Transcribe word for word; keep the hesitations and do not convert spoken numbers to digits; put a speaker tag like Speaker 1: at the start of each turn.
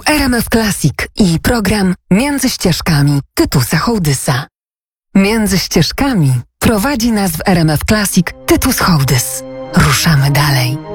Speaker 1: R M F Classic i program Między ścieżkami Tytusa Hołdysa. Między ścieżkami prowadzi nas w R M F Classic Tytus Hołdys. Ruszamy dalej.